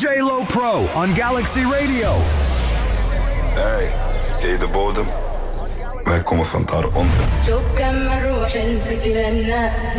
DJ Lo Pro on Galaxy Radio. Hey, ken je de bodem? Wij komen van daaronder.